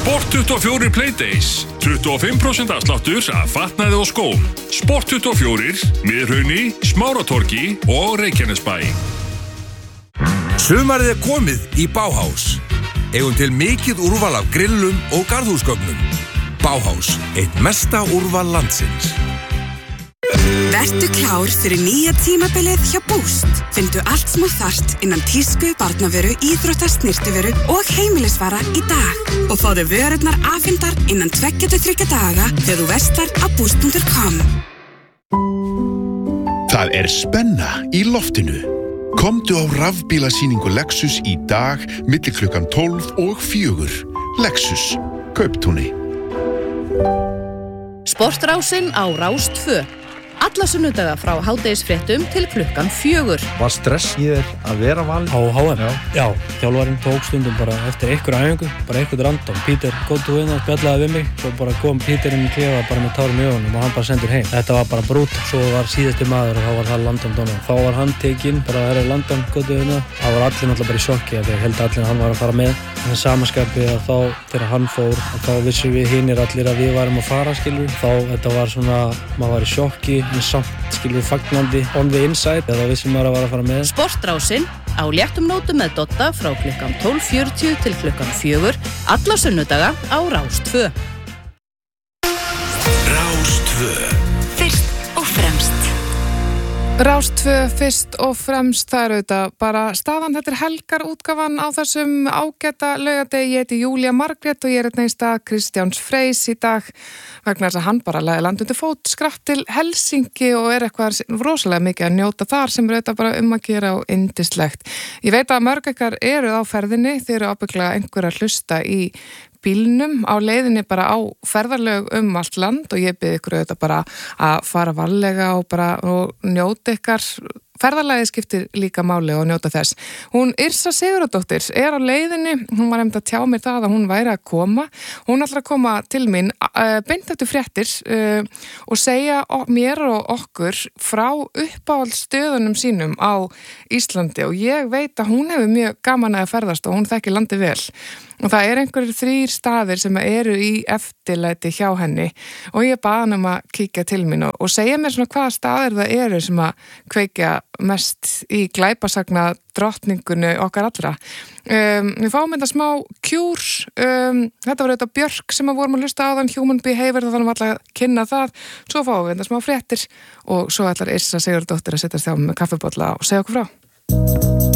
Sport24 Playdays, 25% afsláttur af fatnaði og skóm. Sport24, Miðhrauni, Smáratorgi og Reykjanesbæ. Sumarið komið í Bauhaus. Eigum til mikið úrval af grillum og garðhúsgögnum. Bauhaus, eitt mesta úrval landsins. Vertu klár fyrir nýja tímabilið hjá Boost. Findu allt sem þú þarft innan tísku, barnavöru, íþrótta, snyrtivöru og heimilisvara í dag. Og fáðu vörurnar afhentar innan 2-3 daga þegar þú verslar á boost.com. Það spenna í loftinu. Komdu á rafbílasýningu Lexus í dag milli klukkan 12 og 4. Lexus, Kauptúni. Sportrásin á Rás 2. Alla sunnudaga frá hádegisfréttum til klukkan 4. Var stress í þér að vera valinn? Á HM? Já, þjálfarinn tók stundum bara eftir einhverja æfingu, bara einhvern random. Peter góttu inn og spjallaði við mig, svo bara kom Peter inn í klefa bara með tárum í augunum og hann bara sendur heim. Þetta var bara brút, svo var síðasti maður og þá var það Landon Donovan. Þá var hann tekinn, bara Landon góttu inn og það var allir náttúrulega bara í sjokki að þeir held allir að hann var að fara með. En samaskapið að þá, þegar hann fór, þá vissum við hinir allir að við varum að fara, skilur. Þá þetta var svona, maður var í sjokki, en samt, skilur við fagnandi on the inside, eða vissum maður að fara með. Sportrásin á léttum nótum með Dotta frá klukkan 12:40 til klukkan 4, alla sunnudaga á Rás 2. Rás 2. Fyrst og fremst. Rás 2 fyrst og fremst, það auðvitað bara staðan. Þetta helgar útgáfan á þessum ágæta laugardegi. Ég heiti Júlía Margrét og ég hérna í stað Kristjáns Freys í dag vegna þess að hann bara lagði land undir fót, skrapp til Helsinki og eitthvað rosalega mikið að njóta þar sem auðvitað bara að gera og yndislegt. Ég veit að mörg ykkar eru á ferðinni, þið eru ábyggilega einhver að hlusta í bílnum á leiðinni bara á ferðarlög allt land og ég bið ykkur auðvitað bara að fara varlega og njóta ykkar. Ferðalagið skiptir líka máli og njóta þess. Hún Yrsa Sigurðardóttir á leiðinni, hún var einmitt að tjá mér það að hún væri að koma. Hún ætlar að koma til mín beint eftir fréttir og segja mér og okkur frá uppáhaldsstöðunum sínum á Íslandi og ég veit að hún hefur mjög gaman að ferðast og hún þekkir landið vel. Og það einhverjir 3 staðir sem eru í eftirlæti hjá henni og ég bað hann að kíkja til mín og segja mér svona hvaða staðir það eru sem að kveikja mest í glæpasagna drottningunni okkar allra. Við fáum þetta smá kjúr, þetta var auðvitað Björk sem að vorum að hlusta á þann, Human Behavior, þannig að alltaf kynna það. Svo fáum við þetta smá fréttir og svo ætlar Yrsa Sigurðardóttir að setja þjá með kaffibolla og segja okkur frá.